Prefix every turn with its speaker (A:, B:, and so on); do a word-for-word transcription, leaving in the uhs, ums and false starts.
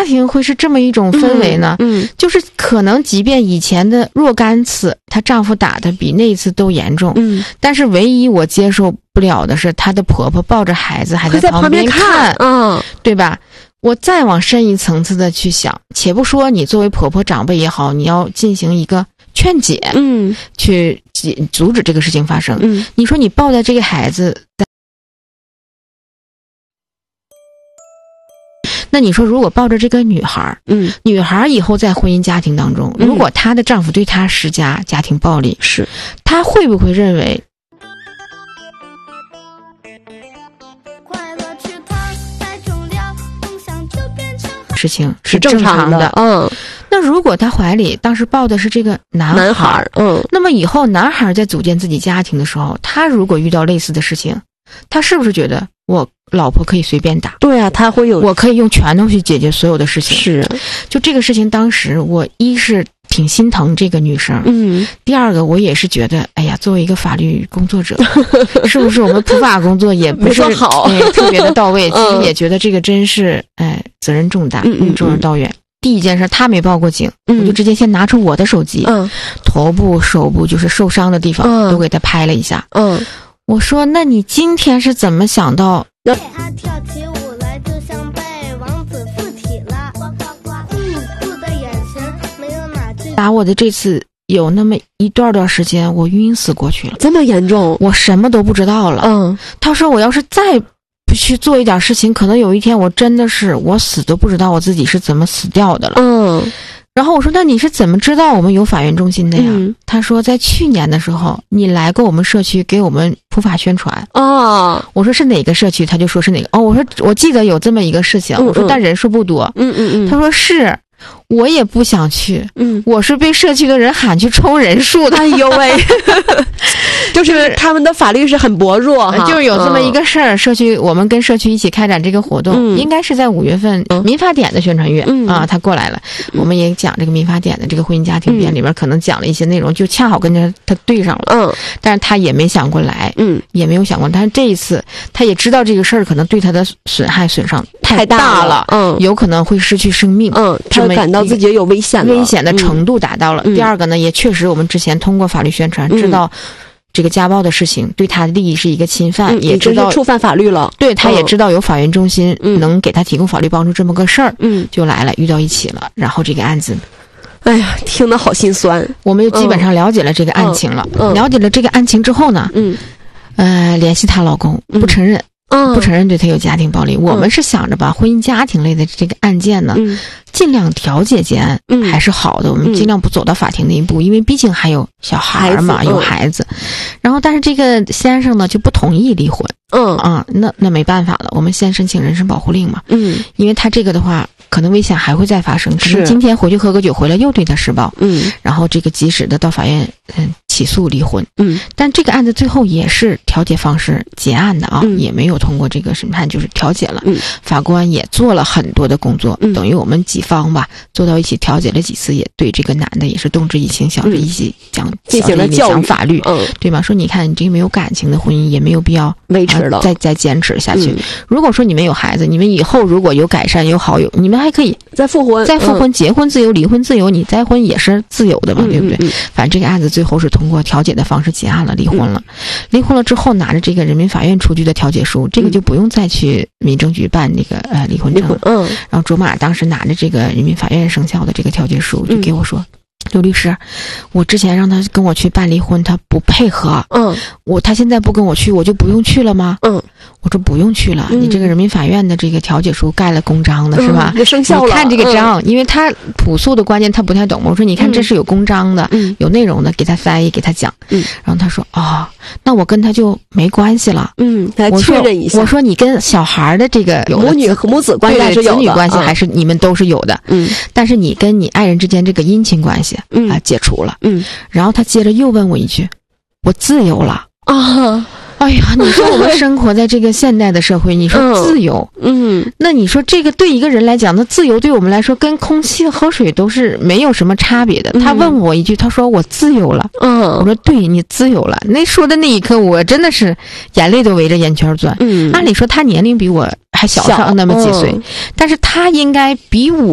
A: 家庭会是这么一种氛围呢？
B: 嗯，嗯
A: 就是可能即便以前的若干次她丈夫打的比那一次都严重，
B: 嗯，
A: 但是唯一我接受不了的是她的婆婆抱着孩子还在旁边看，
B: 嗯，
A: 对吧？我再往深一层次的去想，且不说你作为婆婆长辈也好，你要进行一个劝解，
B: 嗯，
A: 去阻止这个事情发生。
B: 嗯，
A: 你说你抱着这个孩子，那你说如果抱着这个女孩，
B: 嗯，
A: 女孩以后在婚姻家庭当中，
B: 嗯、
A: 如果她的丈夫对她施加家庭暴力，
B: 是，
A: 她会不会认为事情是正常的？
B: 嗯，
A: 那如果她怀里当时抱的是这个男孩，
B: 男孩，嗯，
A: 那么以后男孩在组建自己家庭的时候，他如果遇到类似的事情，他是不是觉得我老婆可以随便打？
B: 对啊，他会有，
A: 我可以用拳头去解决所有的事情。
B: 是，
A: 就这个事情，当时我一是挺心疼这个女生，
B: 嗯，
A: 第二个我也是觉得，哎呀，作为一个法律工作者，是不是我们普法工作也不是
B: 好、
A: 哎、特别的到位？其实也觉得这个真是，哎，责任重大，
B: 嗯嗯，
A: 重而道远。第一件事，他没报过警，
B: 嗯、
A: 我就直接先拿出我的手机，
B: 嗯，
A: 头部、手部就是受伤的地方、
B: 嗯、
A: 都给他拍了一下，
B: 嗯，
A: 我说，那你今天是怎么想到？
C: 对啊，跳起舞来就像被王子附体了，嗯，酷的眼神没有哪句。
A: 打我的这次有那么一段段时间，我晕死过去了，
B: 这么严重，
A: 我什么都不知道了。
B: 嗯，
A: 他说我要是再不去做一点事情，可能有一天我真的是我死都不知道我自己是怎么死掉的了。
B: 嗯，
A: 然后我说那你是怎么知道我们有法院中心的呀？
B: 嗯、
A: 他说在去年的时候你来过我们社区给我们普法宣传。
B: 哦，
A: 我说是哪个社区？他就说是哪个。哦，我说我记得有这么一个事情。
B: 嗯嗯，
A: 我说但人数不多。
B: 嗯嗯嗯，
A: 他说是。我也不想去，
B: 嗯，
A: 我是被社区的人喊去冲人数的。
B: 哎呦喂，就是他们的法律是很薄弱哈，
A: 就是有这么一个事儿、嗯，社区我们跟社区一起开展这个活动，嗯、应该是在五月份、嗯、民法典的宣传月、嗯、啊，他过来了、嗯，我们也讲这个民法典的这个婚姻家庭编里边可能讲了一些内容，就恰好跟着他对上了，嗯，但是他也没想过来，嗯，也没有想过，但是这一次他也知道这个事儿可能对他的损害损伤太大了，
B: 嗯，
A: 有可能会失去生命，
B: 嗯，他感到自己有危险了，
A: 危险的程度达到了、嗯。第二个呢，也确实我们之前通过法律宣传、嗯、知道这个家暴的事情对他的利益是一个侵犯，
B: 嗯、
A: 也知道
B: 触犯法律了。
A: 对，他也知道有法院中心能给他提供法律帮助这么个事儿，
B: 嗯，就
A: 来了，遇到一起了，然后这个案子。
B: 哎呀，听得好心酸。
A: 我们就基本上了解了这个案情了。嗯嗯、了解了这个案情之后呢，
B: 嗯，
A: 呃，联系她老公，不承认。
B: 嗯、
A: 不承认对他有家庭暴力、嗯、我们是想着把婚姻家庭类的这个案件呢、嗯、尽量调解结案、嗯、还是好的，我们尽量不走到法庭那一步、嗯、因为毕竟还有小孩嘛，孩有孩子、嗯、然后但是这个先生呢就不同意离婚，
B: 嗯
A: 啊，那那没办法了，我们先申请人身保护令嘛，
B: 嗯，
A: 因为他这个的话可能危险还会再发生，只是今天回去喝个酒回来又对他施暴，
B: 嗯，
A: 然后这个及时的到法院嗯起诉离婚，
B: 嗯，
A: 但这个案子最后也是调解方式结案的啊、嗯，也没有通过这个审判就是调解了，
B: 嗯，
A: 法官也做了很多的工作，
B: 嗯，
A: 等于我们几方吧坐到一起调解了几次，也对这个男的也是动之以情，晓之以理，讲
B: 进行了教育，
A: 讲法律，
B: 嗯，
A: 对吧？说你看你这个没有感情的婚姻也没有必要
B: 维持了，
A: 啊、再再坚持下去、
B: 嗯。
A: 如果说你们有孩子，你们以后如果有改善有好友，你们还可以
B: 再复婚，
A: 再复婚，结婚自由，离婚自由，你再婚也是自由的嘛，
B: 嗯、
A: 对不对、
B: 嗯嗯？
A: 反正这个案子最后是通过调解的方式结案了，离婚了。嗯、离婚了之后，拿着这个人民法院出具的调解书，这个就不用再去民政局办那个呃离婚证。
B: 嗯，
A: 然后卓玛当时拿着这个人民法院生效的这个调解书，就给我说。嗯刘律师，我之前让他跟我去办离婚，他不配合。
B: 嗯，
A: 我他现在不跟我去，我就不用去了吗？
B: 嗯，
A: 我说不用去了，嗯、你这个人民法院的这个调解书盖了公章的、嗯、是吧？
B: 就生效了。
A: 你看这个章、嗯，因为他朴素的观念他不太懂。我说你看这是有公章的，
B: 嗯、
A: 有内容的，给他翻译给他讲。
B: 嗯，
A: 然后他说哦，那我跟他就没关系了。
B: 嗯，来确认一下。
A: 我说你跟小孩的这个有
B: 母女和母子关系还是有的，
A: 子女关系还是你们都是有的。
B: 嗯，
A: 但是你跟你爱人之间这个姻亲关系，嗯啊解除了。
B: 嗯，
A: 然后他接着又问我一句：“我自由了
B: 啊？”
A: 哎呀，你说我们生活在这个现代的社会，你说自由，
B: 嗯，
A: 那你说这个对一个人来讲，那自由对我们来说跟空气和水都是没有什么差别的。嗯、他问我一句，他说我自由了，
B: 嗯，
A: 我说对，你自由了。那说的那一刻，我真的是眼泪都围着眼圈转。
B: 嗯，
A: 按理说他年龄比我还小上那么几岁，
B: 嗯、
A: 但是他应该比我